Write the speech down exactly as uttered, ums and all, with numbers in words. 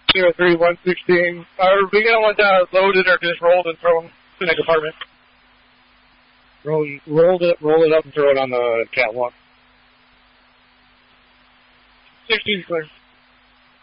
zero three one sixteen. Are we going to want that loaded or just rolled and throw them in the compartment? Roll, roll it, roll it up and throw it on the catwalk. sixteen clear.